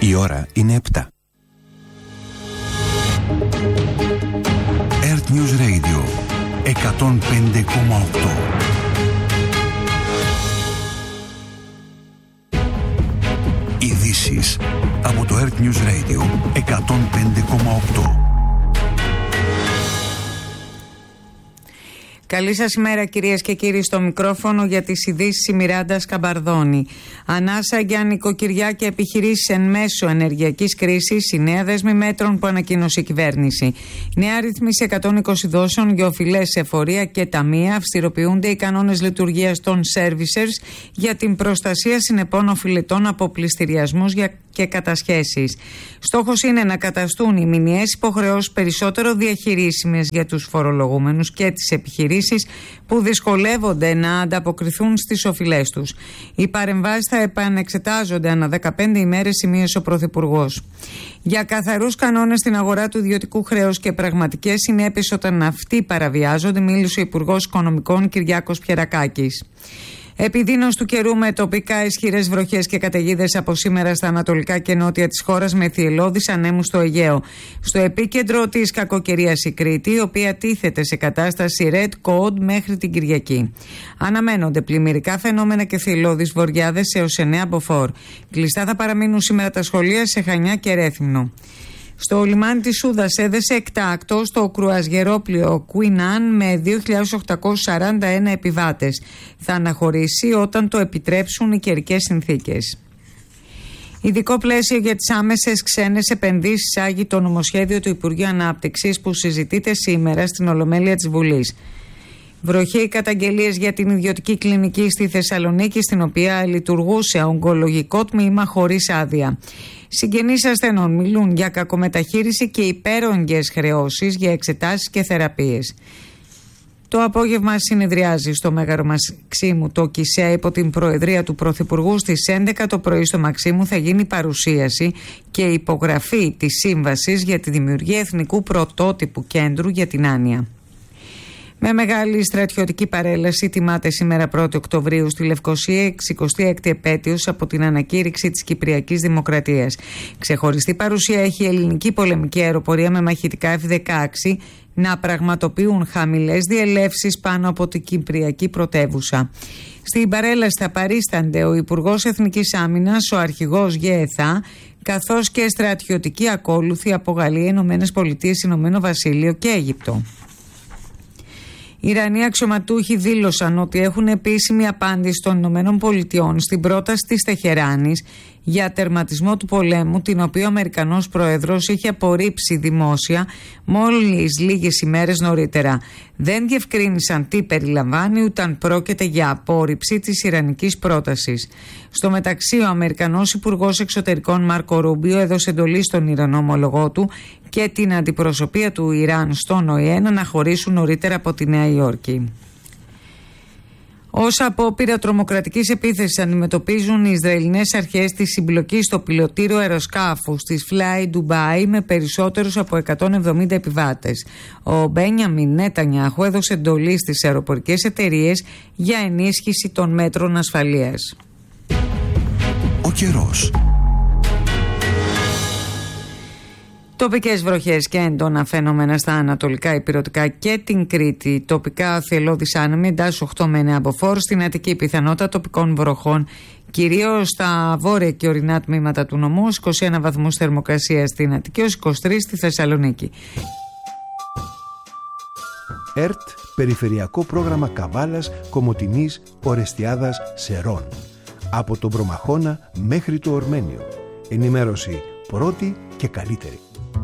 Η ώρα είναι 7. Earth News Radio 105,8. Ειδήσεις από το Earth News Radio 105,8. Καλή σας ημέρα κυρίες και κύριοι, στο μικρόφωνο για τις ειδήσεις η Μιράντα Σκαμπαρδόνη. Ανάσα για νοικοκυριά και επιχειρήσεις εν μέσω ενεργειακής κρίσης, η νέα δέσμη μέτρων που ανακοίνωσε η κυβέρνηση. Νέα ρύθμιση 120 δόσεων για οφειλές σε εφορία και ταμεία. Αυστηροποιούνται οι κανόνες λειτουργίας των servicers για την προστασία συνεπών οφειλετών από πληστηριασμούς και κατασχέσεις. Στόχος είναι να καταστούν οι μηνιαίες υποχρεώσεις περισσότερο διαχειρίσιμες για τους φορολογούμενους και τις επιχειρήσεις που δυσκολεύονται να ανταποκριθούν στις οφειλές τους. Οι παρεμβάσεις θα επανεξετάζονται ανά 15 ημέρες, σημείωσε ο Πρωθυπουργός. Για καθαρούς κανόνες στην αγορά του ιδιωτικού χρέους και πραγματικές συνέπειες όταν αυτοί παραβιάζονται, μίλησε ο Υπουργός Οικονομικών Κυριάκος Πιερακάκης. Επιδείνωση του καιρού με τοπικά ισχυρές βροχές και καταιγίδες από σήμερα στα ανατολικά και νότια της χώρας, με θυελλώδεις ανέμους στο Αιγαίο. Στο επίκεντρο της κακοκαιρίας η Κρήτη, η οποία τίθεται σε κατάσταση Red Code μέχρι την Κυριακή. Αναμένονται πλημμυρικά φαινόμενα και θυελλώδεις βοριάδες έως 9 μποφόρ. Κλειστά θα παραμείνουν σήμερα τα σχολεία σε Χανιά και Ρέθυμνο. Στο λιμάνι της Σούδας έδεσε εκτάκτο στο κρουαζιερόπλοιο Queen Anne με 2.841 επιβάτες. Θα αναχωρήσει όταν το επιτρέψουν οι καιρικές συνθήκες. Ειδικό πλαίσιο για τις άμεσες ξένες επενδύσεις άγει το νομοσχέδιο του Υπουργείου Ανάπτυξης που συζητείται σήμερα στην Ολομέλεια της Βουλής. Βροχή καταγγελίες για την ιδιωτική κλινική στη Θεσσαλονίκη, στην οποία λειτουργούσε ογκολογικό τμήμα χωρίς άδεια. Συγγενείς ασθενών μιλούν για κακομεταχείριση και υπέρογγες χρεώσεις για εξετάσεις και θεραπείες. Το απόγευμα συνεδριάζει στο Μέγαρο Μαξίμου το ΚΙΣΕ υπό την προεδρία του Πρωθυπουργού. Στις 11 το πρωί στο Μαξίμου θα γίνει παρουσίαση και υπογραφή της σύμβασης για τη δημιουργία εθνικού πρωτότυπου κέντρου για την άνοια. Με μεγάλη στρατιωτική παρέλαση τιμάται σήμερα 1η Οκτωβρίου στη Λευκοσία 66η επέτειος από την ανακήρυξη της Κυπριακής Δημοκρατίας. Ξεχωριστή παρουσία έχει η ελληνική πολεμική αεροπορία με μαχητικά F-16 να πραγματοποιούν χαμηλές διελεύσεις πάνω από την Κυπριακή πρωτεύουσα. Στην παρέλαση θα παρίστανται ο Υπουργός Εθνικής Άμυνας, ο Αρχηγός ΓΕΘΑ, καθώς και στρατιωτικοί ακόλουθοι από Γαλλία, Ηνωμένες Πολιτείες, Ηνωμένο Βασίλειο και Αίγυπτο. Οι Ιρανοί αξιωματούχοι δήλωσαν ότι έχουν επίσημη απάντηση των Ηνωμένων Πολιτειών στην πρόταση της Τεχεράνης για τερματισμό του πολέμου, την οποία ο Αμερικανός Πρόεδρος είχε απορρίψει δημόσια μόλις λίγες ημέρες νωρίτερα. Δεν διευκρίνησαν τι περιλαμβάνει, ούτε αν πρόκειται για απόρριψη της ιρανικής πρότασης. Στο μεταξύ, ο Αμερικανός Υπουργός Εξωτερικών Μάρκο Ρούμπιο έδωσε εντολή στον Ιρανό ομολογό του και την αντιπροσωπεία του Ιράν στον ΟΗΕ να αναχωρήσουν νωρίτερα από τη Νέα Υόρκη. Ως απόπειρα τρομοκρατικής επίθεσης αντιμετωπίζουν οι Ισραηλινές αρχές τη συμπλοκή στο πιλωτήριο αεροσκάφους της Fly Dubai με περισσότερους από 170 επιβάτες. Ο Μπένιαμιν Νετανιάχου έδωσε εντολή στις αεροπορικές εταιρείες για ενίσχυση των μέτρων ασφαλείας. Ο καιρός. Τοπικές βροχές και έντονα φαινόμενα στα ανατολικά ηπειρωτικά και την Κρήτη. Τοπικά θυελλώδεις άνεμοι, εντάσεις 8 με 9 μποφόρ. Στην Αττική πιθανότητα τοπικών βροχών, κυρίως στα βόρεια και ορεινά τμήματα του νομού. 21 βαθμούς θερμοκρασία στην Αττική, ως 23 στη Θεσσαλονίκη. ΕΡΤ, Περιφερειακό Πρόγραμμα Καβάλας, Κομοτηνής, Ορεστιάδας, Σερών. Από τον Προμαχώνα μέχρι το Ορμένιο. Ενημέρωση πρώτη και καλύτερη.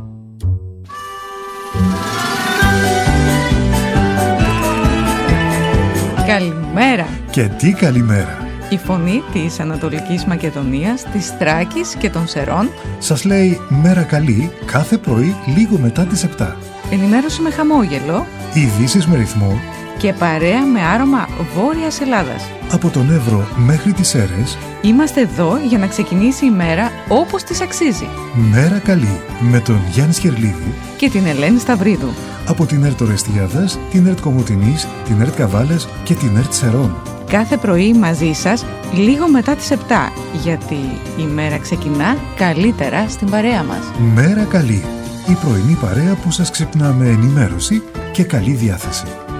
Καλημέρα. Και τι καλημέρα. Η φωνή της Ανατολικής Μακεδονίας, της Θράκης και των Σερών σας λέει μέρα καλή κάθε πρωί λίγο μετά τις 7. Ενημέρωση με χαμόγελο, ειδήσεις με ρυθμό και παρέα με άρωμα Βόρειας Ελλάδας. Από τον Εύρο μέχρι τις Σέρρες είμαστε εδώ για να ξεκινήσει η μέρα όπως της αξίζει. Μέρα καλή με τον Γιάννη Σκερλίδη και την Ελένη Σταυρίδου. Από την ΕΡΤ Ορεστιάδας, την ΕΡΤ Κομοτηνής, την ΕΡΤ Καβάλας και την ΕΡΤ Σερών. κάθε πρωί μαζί σας λίγο μετά τις 7, γιατί η μέρα ξεκινά καλύτερα στην παρέα μας. Μέρα καλή, η πρωινή παρέα που σας ξυπνά με ενημέρωση και καλή διάθεση.